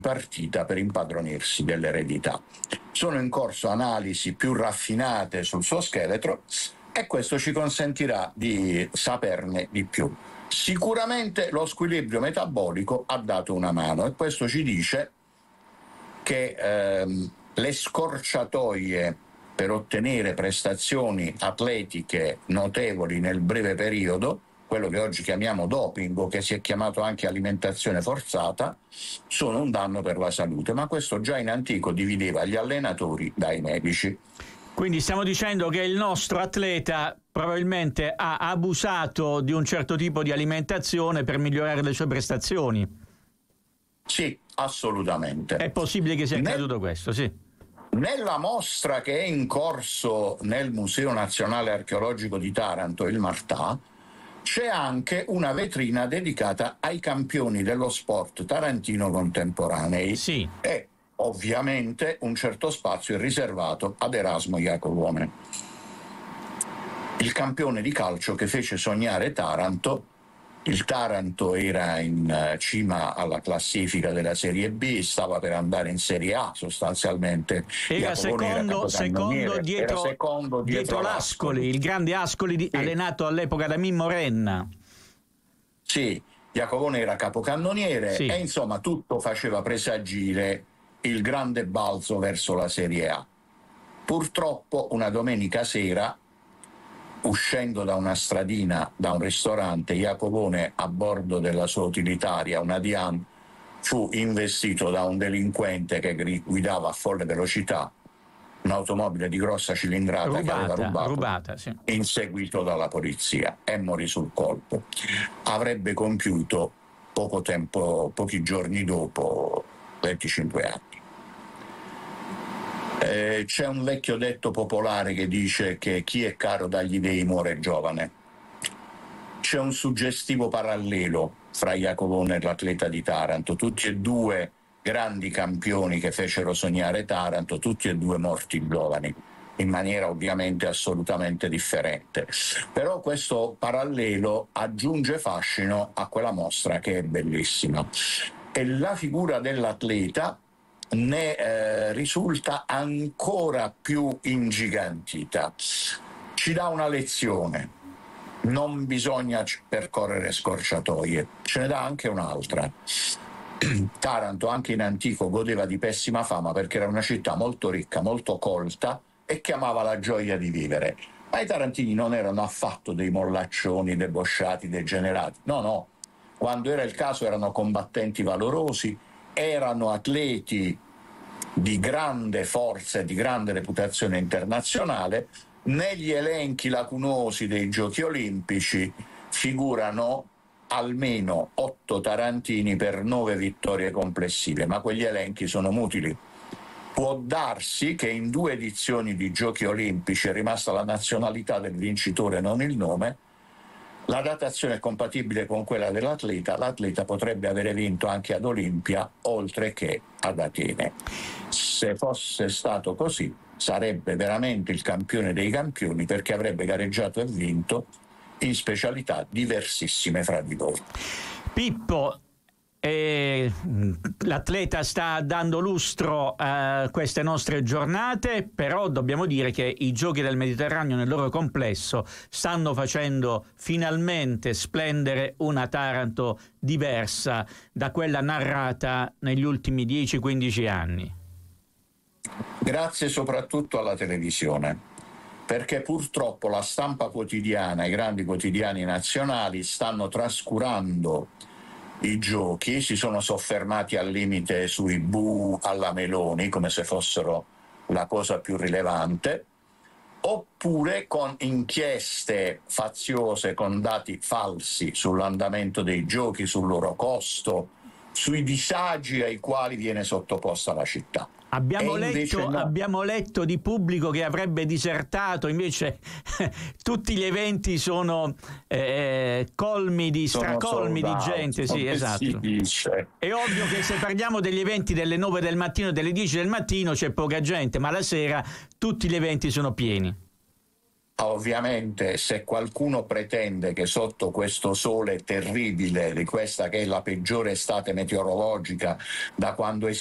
partita per impadronirsi dell'eredità. Sono in corso analisi più raffinate sul suo scheletro e questo ci consentirà di saperne di più. Sicuramente lo squilibrio metabolico ha dato una mano e questo ci dice che le scorciatoie per ottenere prestazioni atletiche notevoli nel breve periodo, quello che oggi chiamiamo doping o che si è chiamato anche alimentazione forzata, sono un danno per la salute, ma questo già in antico divideva gli allenatori dai medici. Quindi stiamo dicendo che il nostro atleta probabilmente ha abusato di un certo tipo di alimentazione per migliorare le sue prestazioni. Sì, assolutamente. È possibile che sia accaduto questo, sì. Nella mostra che è in corso nel Museo Nazionale Archeologico di Taranto, il Martà, c'è anche una vetrina dedicata ai campioni dello sport tarantino contemporanei. Sì. E ovviamente un certo spazio è riservato ad Erasmo Iacovone, il campione di calcio che fece sognare Taranto. Il Taranto era in cima alla classifica della Serie B, stava per andare in Serie A sostanzialmente. Era secondo dietro l'Ascoli, il grande Ascoli sì, allenato all'epoca da Mimmo Renna. Sì, Iacovone era capocannoniere, sì, e insomma tutto faceva presagire il grande balzo verso la Serie A. Purtroppo una domenica sera, uscendo da una stradina, da un ristorante, Iacovone, a bordo della sua utilitaria, una Diane, fu investito da un delinquente che guidava a folle velocità un'automobile di grossa cilindrata che aveva rubato, sì, inseguito dalla polizia, e morì sul colpo. Avrebbe compiuto pochi giorni dopo 25 anni. C'è un vecchio detto popolare che dice che chi è caro dagli dei muore giovane. C'è un suggestivo parallelo fra Iacovone e l'atleta di Taranto, tutti e due grandi campioni che fecero sognare Taranto, tutti e due morti giovani, in maniera ovviamente assolutamente differente. Però questo parallelo aggiunge fascino a quella mostra, che è bellissima. E la figura dell'atleta ne risulta ancora più ingigantita. Ci dà una lezione: non bisogna percorrere scorciatoie. Ce ne dà anche un'altra. Taranto anche in antico godeva di pessima fama perché era una città molto ricca, molto colta e che amava la gioia di vivere. Ma i tarantini non erano affatto dei mollaccioni, debosciati, degenerati. No. Quando era il caso erano combattenti valorosi, erano atleti di grande forza e di grande reputazione internazionale. Negli elenchi lacunosi dei Giochi Olimpici figurano almeno 8 tarantini per 9 vittorie complessive, ma quegli elenchi sono mutili. Può darsi che in 2 edizioni di Giochi Olimpici è rimasta la nazionalità del vincitore e non il nome. La datazione è compatibile con quella dell'atleta. L'atleta potrebbe avere vinto anche ad Olimpia, oltre che ad Atene. Se fosse stato così, sarebbe veramente il campione dei campioni, perché avrebbe gareggiato e vinto in specialità diversissime fra di loro. Pippo, l'atleta sta dando lustro a queste nostre giornate, però dobbiamo dire che i Giochi del Mediterraneo nel loro complesso stanno facendo finalmente splendere una Taranto diversa da quella narrata negli ultimi 10-15 anni. Grazie soprattutto alla televisione, perché purtroppo la stampa quotidiana, i grandi quotidiani nazionali stanno trascurando i giochi, si sono soffermati al limite sui bu alla Meloni, come se fossero la cosa più rilevante, oppure con inchieste faziose, con dati falsi sull'andamento dei giochi, sul loro costo, sui disagi ai quali viene sottoposta la città. Abbiamo letto di pubblico che avrebbe disertato, invece tutti gli eventi sono stracolmi di gente. Sì, esatto. È ovvio che se parliamo degli eventi delle 9 del mattino e delle 10 del mattino c'è poca gente, ma la sera tutti gli eventi sono pieni. Ovviamente se qualcuno pretende che sotto questo sole terribile di questa che è la peggiore estate meteorologica da quando